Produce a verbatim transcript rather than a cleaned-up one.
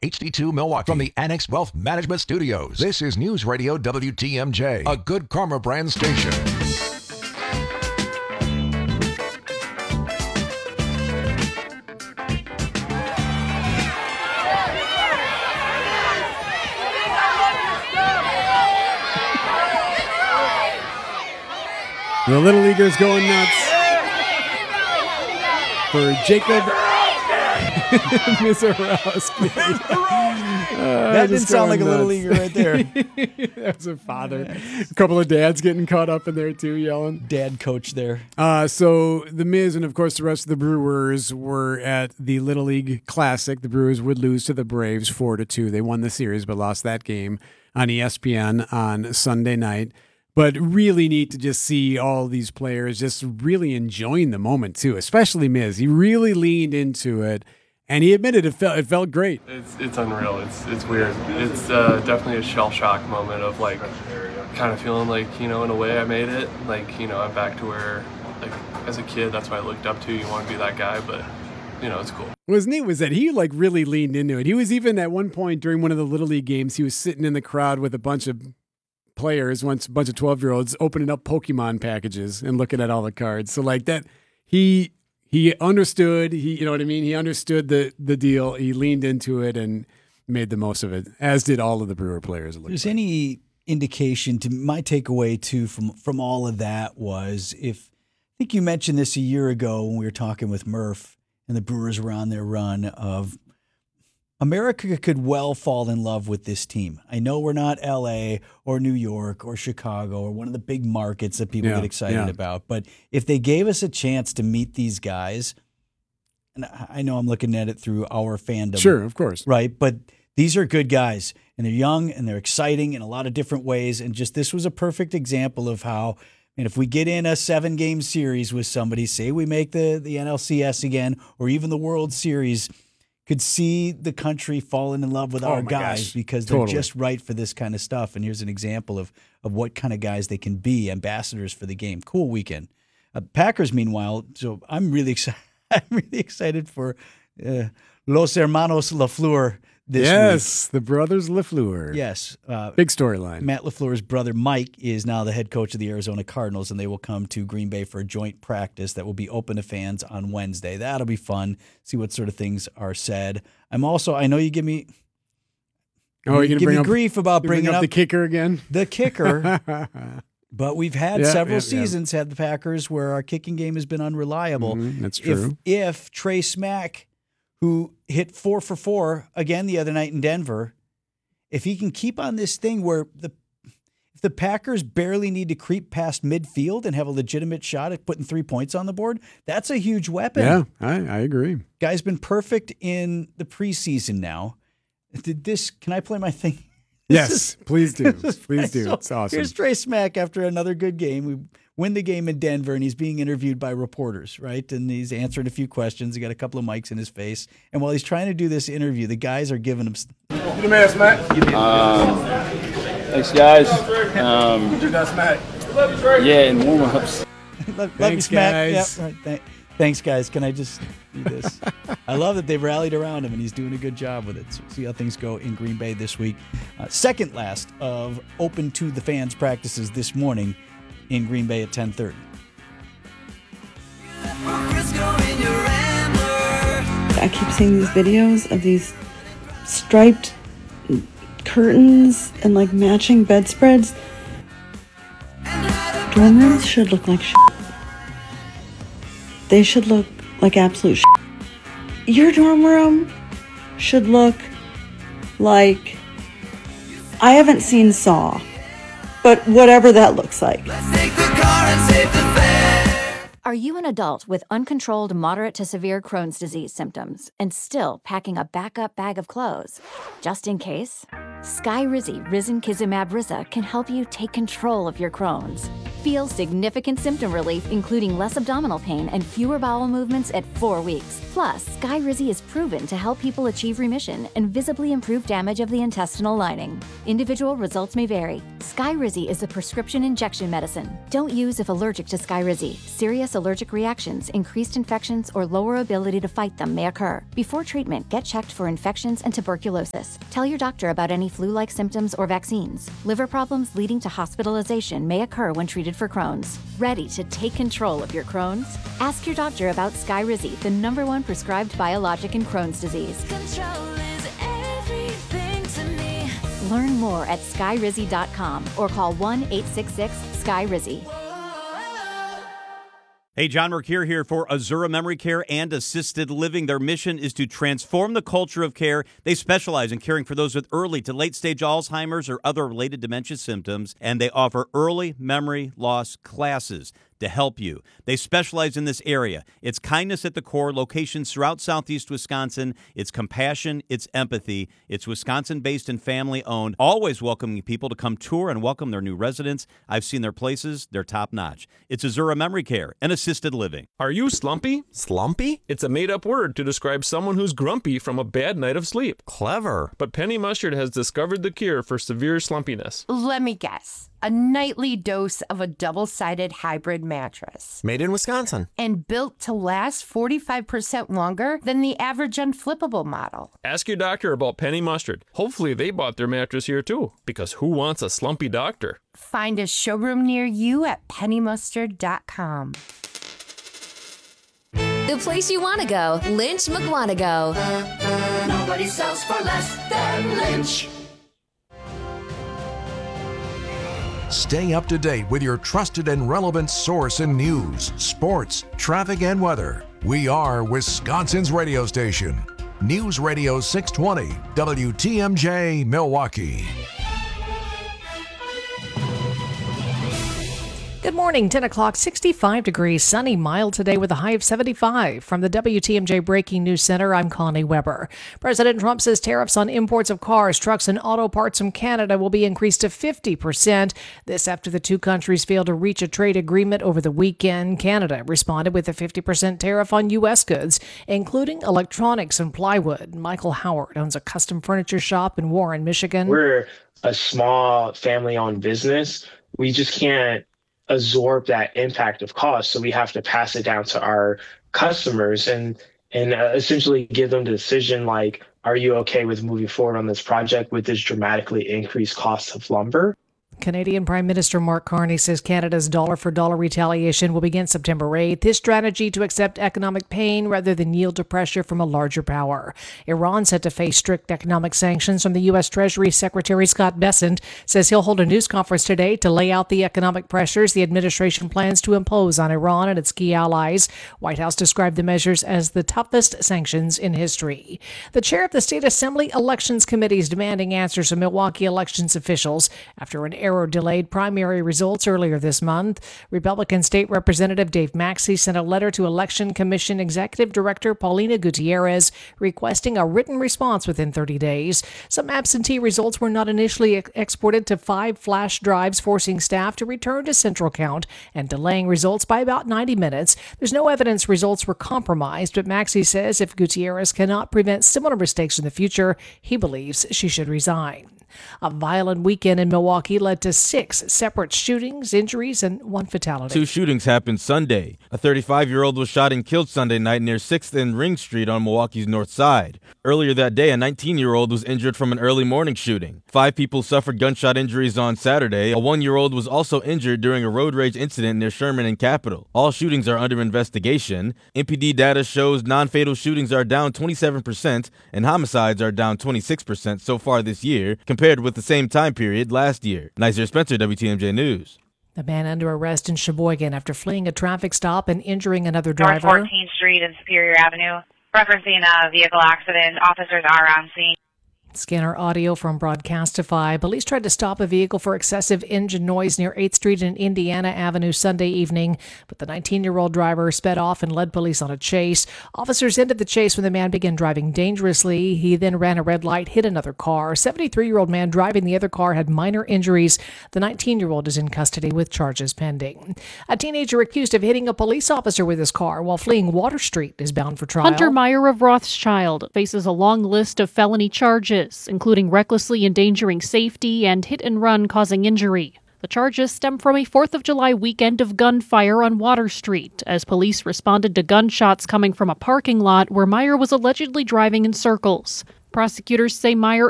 H D two Milwaukee. From the Annex Wealth Management Studios, this is News Radio W T M J, a Good Karma brand station. The Little Leaguers going nuts for Jacob Mizorowski. Uh, that didn't sound like nuts. A Little Leaguer right there. That was a father. A couple of dads getting caught up in there too, yelling. Dad coach there. Uh, so the Miz and, of course, the rest of the Brewers were at the Little League Classic. The Brewers would lose to the Braves four to two. They won the series but lost that game on E S P N on Sunday night. But really neat to just see all these players just really enjoying the moment, too, especially Miz. He really leaned into it, and he admitted it felt it felt great. It's it's unreal. It's it's weird. It's uh, definitely a shell shock moment of, like, kind of feeling like, you know, in a way I made it. Like, you know, I'm back to where, like, as a kid, that's what I looked up to. You want to be that guy, but, you know, it's cool. What was neat was that he, like, really leaned into it. He was even at one point during one of the Little League games, he was sitting in the crowd with a bunch of players, once a bunch of twelve-year-olds opening up Pokemon packages and looking at all the cards. So like that, he he understood. He you know what I mean. He understood the the deal. He leaned into it and made the most of it, as did all of the Brewer players. If there's like. any indication to my takeaway too from from all of that was if I think you mentioned this a year ago when we were talking with Murph and the Brewers were on their run of. America could well fall in love with this team. I know we're not L A or New York or Chicago or one of the big markets that people yeah, get excited yeah. about, but if they gave us a chance to meet these guys, and I know I'm looking at it through our fandom. Sure, of course. Right, but these are good guys, and they're young, and they're exciting in a lot of different ways, and just this was a perfect example of how, and if we get in a seven-game series with somebody, say we make the, the N L C S again or even the World Series, could see the country falling in love with oh our guys gosh. because totally. they're just right for this kind of stuff. And here's an example of of what kind of guys they can be, ambassadors for the game. Cool weekend. Uh, Packers, meanwhile, so I'm really excited. I'm really excited for uh, Los Hermanos LaFleur this yes, week. the brothers LaFleur. Yes. Uh, Big storyline. Matt LaFleur's brother Mike is now the head coach of the Arizona Cardinals, and they will come to Green Bay for a joint practice that will be open to fans on Wednesday. That'll be fun. See what sort of things are said. I'm also, I know you give me, oh, you give give bring me up, grief about bringing bring up up the kicker again. The kicker. But we've had yeah, several yeah, seasons, yeah. had the Packers, where our kicking game has been unreliable. Mm-hmm, that's true. If, if Trey Smack, who hit four for four again the other night in Denver, if he can keep on this thing where the if the Packers barely need to creep past midfield and have a legitimate shot at putting three points on the board, that's a huge weapon. Yeah, I, I agree. Guy's been perfect in the preseason now. Did this? Can I play my thing? Yes, is, please do. Please do. So it's awesome. Here's Trey Smack after another good game. We win the game in Denver, and he's being interviewed by reporters, right? And he's answering a few questions. He got a couple of mics in his face. And while he's trying to do this interview, the guys are giving him... You the man, Smack. Um, thanks, guys. Um, what you got, Smack? Yeah, in warm-ups. love, love Thanks, you, Smack. guys. Yep, right. Th- thanks, guys. Can I just do this? I love that they've rallied around him, and he's doing a good job with it. So see how things go in Green Bay this week. Uh, second last of open to the fans practices this morning in Green Bay at ten thirty. I keep seeing these videos of these striped curtains and like matching bedspreads. Dorm rooms should look like shit. They should look like absolute shit. Your dorm room should look like, I haven't seen Saw, but whatever that looks like. Let's take the car and save the fair. Are you an adult with uncontrolled moderate to severe Crohn's disease symptoms and still packing a backup bag of clothes? Just in case, Skyrizi Risankizumab Riza can help you take control of your Crohn's. Feel significant symptom relief, including less abdominal pain and fewer bowel movements at four weeks. Plus, Skyrizi is proven to help people achieve remission and visibly improve damage of the intestinal lining. Individual results may vary. Skyrizi is a prescription injection medicine. Don't use if allergic to Skyrizi. Serious allergic reactions, increased infections, or lower ability to fight them may occur. Before treatment, get checked for infections and tuberculosis. Tell your doctor about any flu-like symptoms or vaccines. Liver problems leading to hospitalization may occur when treated for Crohn's. Ready to take control of your Crohn's? Ask your doctor about Skyrizi, the number one prescribed biologic in Crohn's disease. Control is everything to me. Learn more at skyrizi dot com or call one eight six six Skyrizi. Hey, John Mercure here for Azura Memory Care and Assisted Living. Their mission is to transform the culture of care. They specialize in caring for those with early to late-stage Alzheimer's or other related dementia symptoms, and they offer early memory loss classes to help you. They specialize in this area. It's kindness at the core, locations throughout southeast Wisconsin. It's compassion, it's empathy. It's Wisconsin-based and family-owned, always welcoming people to come tour and welcome their new residents. I've seen their places. They're top-notch. It's Azura Memory Care and Assisted Living. Are you slumpy? Slumpy? It's a made-up word to describe someone who's grumpy from a bad night of sleep. Clever. But Penny Mustard has discovered the cure for severe slumpiness. Let me guess. A nightly dose of a double-sided hybrid mattress. Made in Wisconsin. And built to last forty-five percent longer than the average unflippable model. Ask your doctor about Penny Mustard. Hopefully they bought their mattress here too, because who wants a slumpy doctor? Find a showroom near you at penny mustard dot com. The place you want to go, Lynch McWanago. Nobody sells for less than Lynch. Stay up to date with your trusted and relevant source in news, sports, traffic, and weather. We are Wisconsin's radio station. News Radio six twenty, W T M J, Milwaukee. Good morning, ten o'clock, sixty-five degrees, sunny, mild today with a high of seventy-five. From the W T M J Breaking News Center, I'm Connie Weber. President Trump says tariffs on imports of cars, trucks, and auto parts from Canada will be increased to fifty percent. This after the two countries failed to reach a trade agreement over the weekend. Canada responded with a fifty percent tariff on U S goods, including electronics and plywood. Michael Howard owns a custom furniture shop in Warren, Michigan. We're a small family-owned business. We just can't absorb that impact of cost, so we have to pass it down to our customers and and uh, essentially give them the decision, like, are you okay with moving forward on this project with this dramatically increased cost of lumber? Canadian Prime Minister Mark Carney says Canada's dollar-for-dollar retaliation will begin September eighth. His strategy to accept economic pain rather than yield to pressure from a larger power. Iran set to face strict economic sanctions from the U S. Treasury Secretary Scott Bessent says he'll hold a news conference today to lay out the economic pressures the administration plans to impose on Iran and its key allies. White House described the measures as the toughest sanctions in history. The chair of the State Assembly Elections Committee is demanding answers from Milwaukee elections officials after an error delayed primary results earlier this month. Republican State Representative Dave Maxey sent a letter to Election Commission Executive Director Paulina Gutierrez requesting a written response within thirty days. Some absentee results were not initially ex- exported to five flash drives, forcing staff to return to central count and delaying results by about ninety minutes. There's no evidence results were compromised, but Maxey says if Gutierrez cannot prevent similar mistakes in the future, he believes she should resign. A violent weekend in Milwaukee led to six separate shootings, injuries, and one fatality. Two shootings happened Sunday. A thirty-five-year-old was shot and killed Sunday night near sixth and Ring Street on Milwaukee's north side. Earlier that day, a nineteen-year-old was injured from an early morning shooting. Five people suffered gunshot injuries on Saturday. A one-year-old was also injured during a road rage incident near Sherman and Capitol. All shootings are under investigation. M P D data shows non-fatal shootings are down twenty-seven percent and homicides are down twenty-six percent so far this year, compared with the same time period last year. Nizer Spencer, W T M J News. The man under arrest in Sheboygan after fleeing a traffic stop and injuring another driver. North fourteenth Street and Superior Avenue. Referencing a vehicle accident, officers are on scene. Scanner audio from Broadcastify. Police tried to stop a vehicle for excessive engine noise near eighth street and Indiana Avenue Sunday evening, but the nineteen-year-old driver sped off and led police on a chase. Officers ended the chase when the man began driving dangerously. He then ran a red light, hit another car. A seventy-three-year-old man driving the other car had minor injuries. The nineteen-year-old is in custody with charges pending. A teenager accused of hitting a police officer with his car while fleeing Water Street is bound for trial. Hunter Meyer of Rothschild faces a long list of felony charges, including recklessly endangering safety and hit and run causing injury. The charges stem from a fourth of July weekend of gunfire on Water Street as police responded to gunshots coming from a parking lot where Meyer was allegedly driving in circles. Prosecutors say Meyer